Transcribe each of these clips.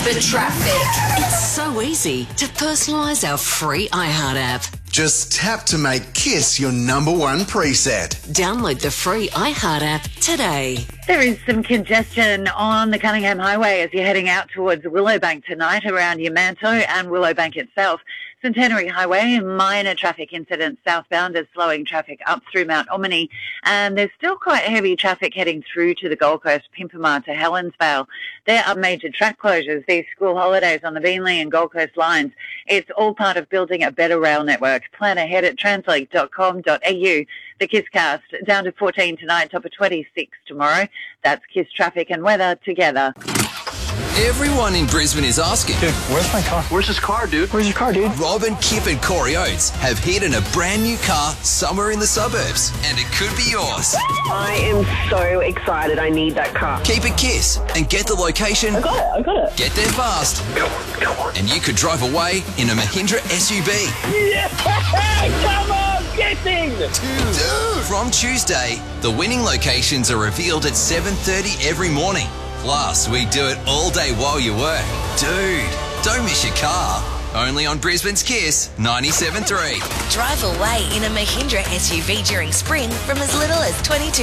The traffic. It's so easy to personalise our free iHeart app. Just tap to make KISS your number one preset. Download the free iHeart app today. There is some congestion on the Cunningham Highway as you're heading out towards Willowbank tonight around Yamanto and Willowbank itself. Centenary Highway, minor traffic incidents southbound is slowing traffic up through Mount Omni, and there's still quite heavy traffic heading through to the Gold Coast, Pimpamar to Helensvale. There are major track closures, these school holidays on the Beenleigh and Gold Coast lines. It's all part of building a better rail network. Plan ahead at translink.com.au. The KISScast, down to 14 tonight, top of 26 tomorrow. That's KISS traffic and weather together. Everyone in Brisbane is asking, dude, where's my car? Where's his car, dude? Where's your car, dude? Rob and Kip and Corey Oates have hidden a brand new car somewhere in the suburbs, and it could be yours. I am so excited. I need that car. Keep it KISS and get the location. I got it. Get there fast. Come on. And you could drive away in a Mahindra SUV. Yeah! Come on, get in! Dude. From Tuesday, the winning locations are revealed at 7:30 every morning. Plus, we do it all day while you work. Dude, don't miss your car. Only on Brisbane's KISS 97.3. Drive away in a Mahindra SUV during spring from as little as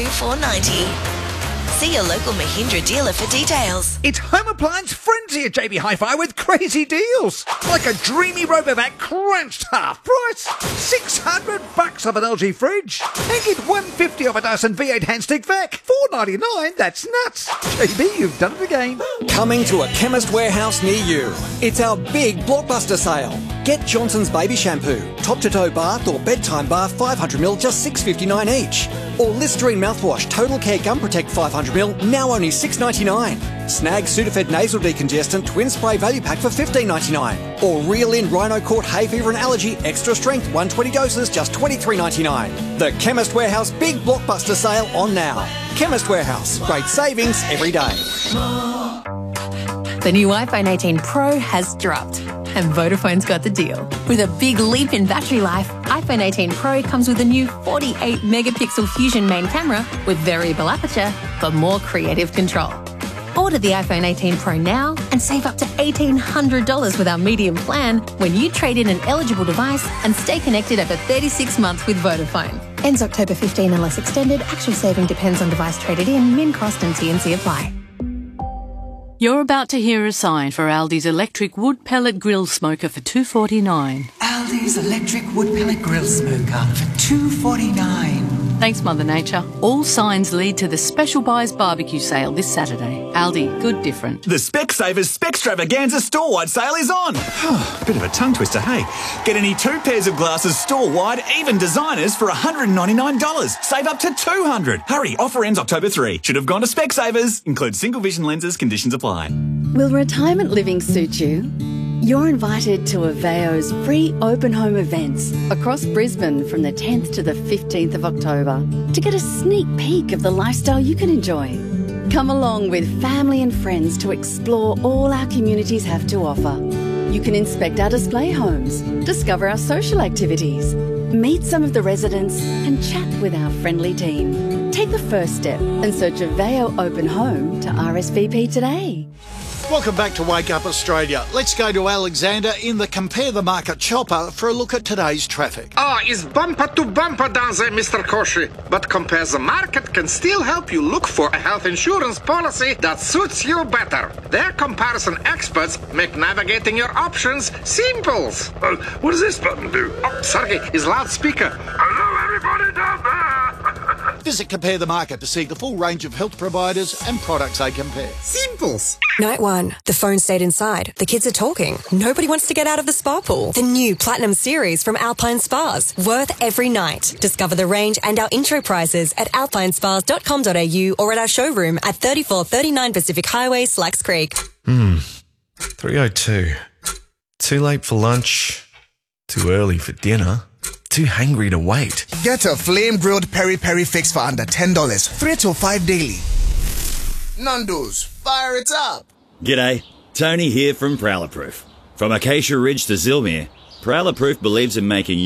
$22,490. See your local Mahindra dealer for details. It's home appliance frenzy at JB Hi-Fi with crazy deals. Like a dreamy Robovac crunched half price. $600 of an LG fridge. And get $150 of a Dyson V8 handstick vac. $499, that's nuts. JB, you've done it again. Coming to a Chemist Warehouse near you. It's our big blockbuster sale. Get Johnson's Baby Shampoo, top-to-toe bath or bedtime bath 500ml, just $6.59 each. Or Listerine mouthwash Total Care Gum Protect 500ml, now only $6.99. Snag Sudafed Nasal Decongestant Twin Spray Value Pack for $15.99. Or Reel In Rhino Court Hay Fever and Allergy Extra Strength 120 doses, just $23.99. The Chemist Warehouse Big Blockbuster Sale on now. Chemist Warehouse, great savings every day. The new iPhone 18 Pro has dropped, and Vodafone's got the deal. With a big leap in battery life, iPhone 18 Pro comes with a new 48-megapixel Fusion main camera with variable aperture for more creative control. Order the iPhone 18 Pro now and save up to $1,800 with our medium plan when you trade in an eligible device and stay connected over 36 months with Vodafone. Ends October 15 unless extended. Actual saving depends on device traded in. Min cost and T&C apply. You're about to hear a sign for Aldi's electric wood pellet grill smoker for $2.49. Aldi's electric wood pellet grill smoker for $2.49. Thanks, Mother Nature. All signs lead to the Special Buys barbecue sale this Saturday. Aldi, good different. The Specsavers Specstravaganza store-wide sale is on. Bit of a tongue twister, hey? Get any 2 pairs of glasses store-wide, even designers, for $199. Save up to $200. Hurry, offer ends October 3. Should have gone to Specsavers. Includes single vision lenses, conditions apply. Will retirement living suit you? You're invited to Aveo's free open home events across Brisbane from the 10th to the 15th of October to get a sneak peek of the lifestyle you can enjoy. Come along with family and friends to explore all our communities have to offer. You can inspect our display homes, discover our social activities, meet some of the residents and chat with our friendly team. Take the first step and search Aveo Open Home to RSVP today. Welcome back to Wake Up Australia. Let's go to Alexander in the Compare the Market chopper for a look at today's traffic. It's bumper to bumper down there, Mr. Koshi. But Compare the Market can still help you look for a health insurance policy that suits you better. Their comparison experts make navigating your options simple. What does this button do? Oh, Sergey is loudspeaker. Hello, everybody down there. Visit Compare the Market to see the full range of health providers and products they compare. Simples. Night 1. The phone stayed inside. The kids are talking. Nobody wants to get out of the spa pool. The new Platinum series from Alpine Spas. Worth every night. Discover the range and our intro prices at alpinespas.com.au or at our showroom at 3439 Pacific Highway, Slacks Creek. 3:02. Too late for lunch. Too early for dinner. Too hangry to wait. Get a flame-grilled peri-peri fix for under $10. 3 to 5 daily. Nando's, fire it up. G'day, Tony here from Prowler Proof. From Acacia Ridge to Zilmere, Prowler Proof believes in making